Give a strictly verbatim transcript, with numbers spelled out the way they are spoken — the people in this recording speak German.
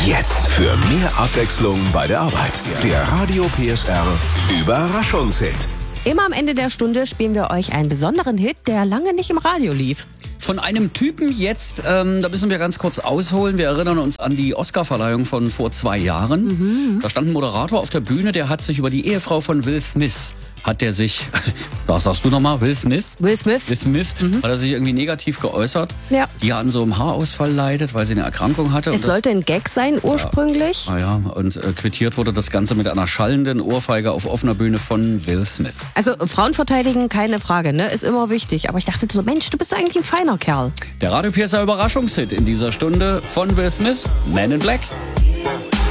Jetzt für mehr Abwechslung bei der Arbeit. Der Radio P S R Überraschungshit. Immer am Ende der Stunde spielen wir euch einen besonderen Hit, der lange nicht im Radio lief. Von einem Typen jetzt, ähm, da müssen wir ganz kurz ausholen. Wir erinnern uns an die Oscarverleihung von vor zwei Jahren. Mhm. Da stand ein Moderator auf der Bühne, der hat sich über die Ehefrau von Will Smith, hat der sich, was sagst du nochmal, Will Smith? Will Smith. Will Smith, mhm. hat er sich irgendwie negativ geäußert. Ja. Die an so einem Haarausfall leidet, weil sie eine Erkrankung hatte. Es und das, sollte ein Gag sein ursprünglich. Ah ja, und äh, quittiert wurde das Ganze mit einer schallenden Ohrfeige auf offener Bühne von Will Smith. Also Frauen verteidigen, keine Frage, ne? Ist immer wichtig. Aber ich dachte so, Mensch, du bist eigentlich ein feiner Kerl. Der Radio P S R Überraschungshit in dieser Stunde von Will Smith, Man in Black.